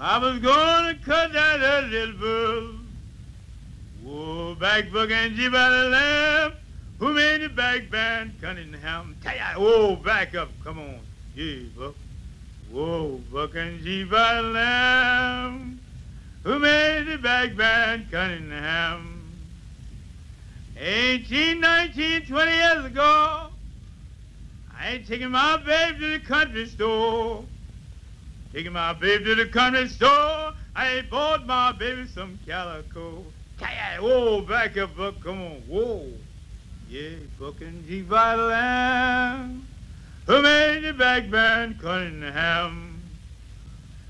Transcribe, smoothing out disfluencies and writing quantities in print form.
I was gonna cut that little bull. Whoa, back buck and G by the lamb. Who made the back band Cunningham? Whoa, back up, come on. Yeah, Buck. Whoa, Buck and G by the lamb. Who made the back band Cunningham? 18, 19, 20 years ago, I ain't taking my babe to the country store. Taking my babe to the country store, I bought my baby some calico. Whoa, back up, Buck, come on, whoa. Yeah, Buck and G by the lamb. Who made the back band Cunningham?